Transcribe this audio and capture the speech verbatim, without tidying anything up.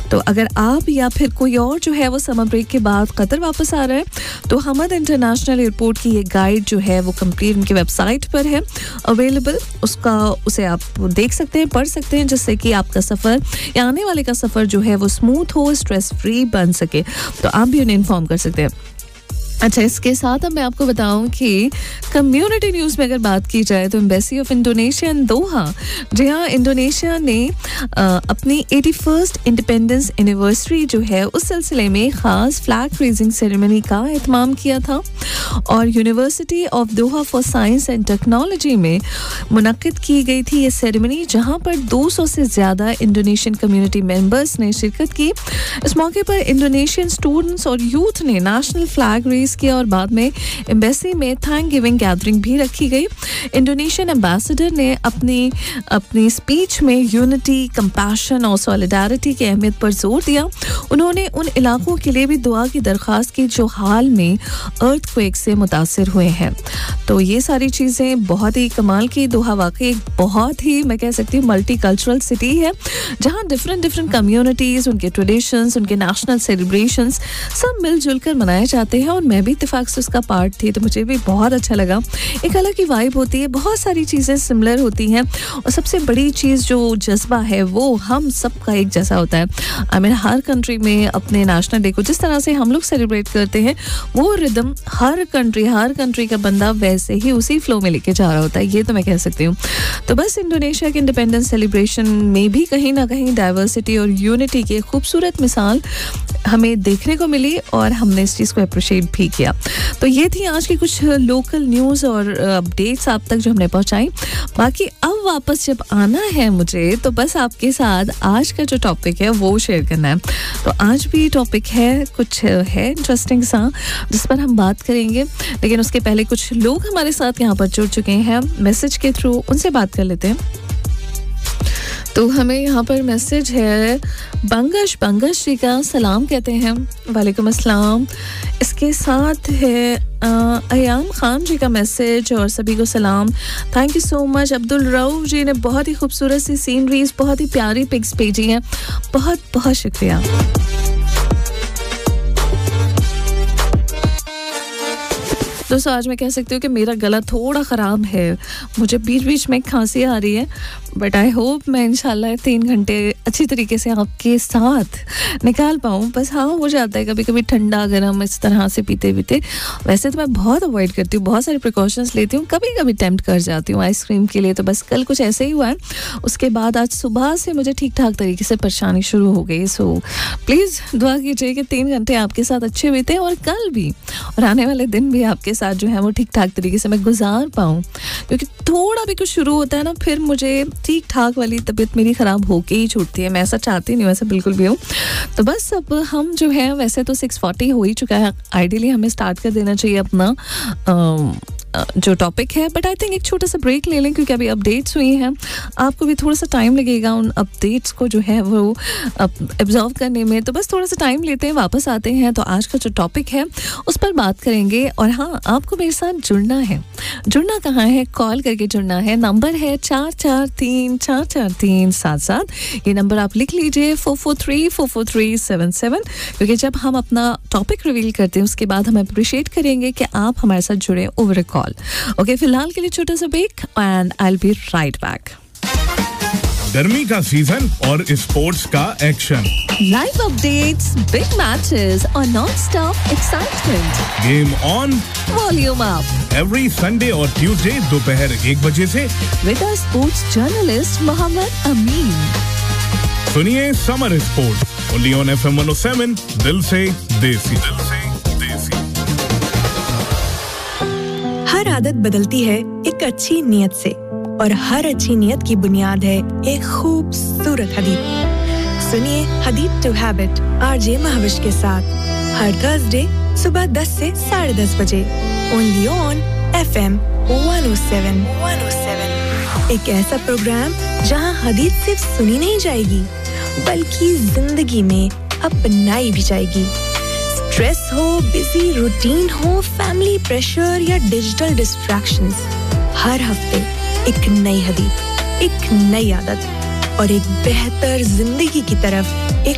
तो अगर आप या फिर कोई और जो है वो समर ब्रेक के बाद कतर वापस आ रहा है तो हमद इंटरनेशनल एयरपोर्ट की ये गाइड जो है वो कंप्लीट उनकी वेबसाइट पर है अवेलेबल, उसका उसे आप देख सकते हैं, पढ़ सकते हैं, जिससे कि आपका सफ़र या आने वाले का सफ़र जो है वो स्मूथ हो, स्ट्रेस फ्री बन सके। तो आप भी उन्हें इन्फॉर्म कर सकते हैं। अच्छा, इसके साथ अब मैं आपको बताऊं कि कम्युनिटी न्यूज़ में अगर बात की जाए तो एम्बेसी ऑफ इंडोनेशिया इन दोहा, जी हाँ, इंडोनेशिया ने आ, अपनी एटी फर्स्ट इंडिपेंडेंस एनिवर्सरी जो है उस सिलसिले में ख़ास फ्लैग रेजिंग सेरेमनी का एहतमाम किया था और university of Doha for science and technology में मुनक्किद की गई थी ये सेरेमनी, जहाँ पर दो सौ से ज़्यादा इंडोनेशियन कम्युनिटी मेंबर्स ने शिरकत की। इस मौके पर इंडोनेशियन स्टूडेंट्स और यूथ ने नेशनल फ्लैग रेज किया और बाद में एम्बेसी में थैंक गिविंग गैदरिंग भी रखी गई। इंडोनेशियन एम्बेसडर ने अपनी अपनी स्पीच में यूनिटी, कंपैशन और सॉलिडारिटी की अहमियत पर जोर दिया। उन्होंने उन इलाकों के लिए भी दुआ की दरख्वास्त की जो हाल में अर्थक्वेक से मुतासिर हुए हैं। तो ये सारी चीज़ें बहुत ही कमाल की। दोहा वाकई एक बहुत ही, मैं कह सकती हूँ, मल्टी कल्चरल सिटी है जहाँ डिफरेंट डिफरेंट कम्युनिटीज़, उनके ट्रेडिशंस, उनके नेशनल सेलिब्रेशंस सब मिलजुल कर मनाए जाते हैं और मैं भी इत्तेफाक से उसका पार्ट थी तो मुझे भी बहुत अच्छा लगा। एक अलग ही वाइब होती है, बहुत सारी चीज़ें सिमिलर होती हैं और सबसे बड़ी चीज़ जो जज्बा है वो हम सबका एक जैसा होता है। आई मीन हर कंट्री में अपने नेशनल डे को जिस तरह से हम लोग सेलिब्रेट करते हैं वो रिदम हर कंट्री हर कंट्री का बंदा वैसे ही उसी फ्लो में लेके जा रहा होता है, ये तो मैं कह सकती हूँ। तो बस इंडोनेशिया के इंडिपेंडेंस सेलिब्रेशन में भी कहीं ना कहीं डाइवर्सिटी और यूनिटी की खूबसूरत मिसाल हमें देखने को मिली और हमने इस चीज़ को अप्रिशिएट भी किया। तो ये थी आज की कुछ लोकल न्यूज़ और अपडेट्स आप तक जो हमने पहुंचाई। बाकी अब वापस जब आना है मुझे तो बस आपके साथ आज का जो टॉपिक है वो शेयर करना है। तो आज भी टॉपिक है, कुछ है इंटरेस्टिंग सा जिस पर हम बात करेंगे, लेकिन उसके पहले कुछ लोग हमारे साथ यहाँ पर जुड़ चुके हैं मैसेज के थ्रू, उनसे बात कर लेते हैं। तो हमें यहाँ पर मैसेज है, बंगश बंगश जी का सलाम कहते हैं, वालेकुम अस्सलाम। इसके साथ है अयाम खान जी का मैसेज और सभी को सलाम, thank you so much. Abdul Rauf जी ने बहुत ही खूबसूरत सी सीनरीज, बहुत ही प्यारी पिक्स भेजी हैं, बहुत बहुत शुक्रिया। दोस्तों आज मैं कह सकती हूँ कि मेरा गला थोड़ा ख़राब है, मुझे बीच बीच में खांसी आ रही है, बट आई होप मैं इंशाल्लाह तीन घंटे अच्छी तरीके से आपके साथ निकाल पाऊँ। बस हाँ, हो जाता है कभी कभी ठंडा गर्म इस तरह से पीते पीते। वैसे तो मैं बहुत अवॉइड करती हूँ, बहुत सारे प्रिकॉशंस लेती हूँ, कभी कभी टेम्प्ट कर जाती हूँ आइसक्रीम के लिए। तो बस कल कुछ ऐसे ही हुआ है, उसके बाद आज सुबह से मुझे ठीक ठाक तरीके से परेशानी शुरू हो गई। सो प्लीज़ दुआ कीजिए कि तीन घंटे आपके साथ अच्छे बीते और कल भी और आने वाले दिन भी आपके साथ जो है वो ठीक ठाक तरीके से मैं गुजार पाऊँ, क्योंकि थोड़ा भी कुछ शुरू होता है ना फिर मुझे ठीक ठाक वाली तबीयत मेरी ख़राब होके ही छूटती है। मैं ऐसा चाहती नहीं हूँ, ऐसा बिल्कुल भी हूँ। तो बस अब हम जो है, वैसे तो सिक्स फोर्टी हो ही चुका है, आइडियली हमें स्टार्ट कर देना चाहिए अपना आ, जो टॉपिक है, बट आई थिंक एक छोटा सा ब्रेक ले लें क्योंकि अभी अपडेट्स हुई हैं, आपको भी थोड़ा सा टाइम लगेगा उन अपडेट्स को जो है वो एब्जॉर्व करने में। तो बस थोड़ा सा टाइम लेते हैं, वापस आते हैं तो आज का जो टॉपिक है उस पर बात करेंगे। और हाँ, आपको मेरे साथ जुड़ना है। जुड़ना कहाँ है? कॉल करके जुड़ना है। नंबर है चार चार तीन चार चार तीन सात सात, ये नंबर आप लिख लीजिए, four four three four four three seven seven, क्योंकि जब हम अपना टॉपिक रिवील करते हैं उसके बाद हम अप्रिशिएट करेंगे कि आप हमारे साथ जुड़े ओवर अ कॉल। ओके, फिलहाल के लिए छोटा सा break and I will be right back. गर्मी का सीजन और स्पोर्ट्स का action, live updates, big matches और non-stop excitement. Game on, volume up. Every Sunday और ट्यूसडे दोपहर एक बजे से with our sports journalist Mohammad अमीन। सुनिए summer sports only on F M one O seven, दिल से देसी, दिल से देसी। हर आदत बदलती है एक अच्छी नीयत से, और हर अच्छी नीयत की बुनियाद है एक खूबसूरत हदीत। सुनिए हदीत टू हैबिट आरजे महविश के साथ हर थर्सडे सुबह दस से साढ़े दस बजे, only on F M one O seven. एक ऐसा प्रोग्राम जहां हदीत सिर्फ सुनी नहीं जाएगी बल्कि जिंदगी में अपनाई भी जाएगी। स्ट्रेस हो, बिजी रूटीन हो, फैमिली प्रेशर या डिजिटल डिस्ट्रैक्शंस, हर हफ्ते एक नई हदीत, एक नई आदत और एक बेहतर जिंदगी की तरफ एक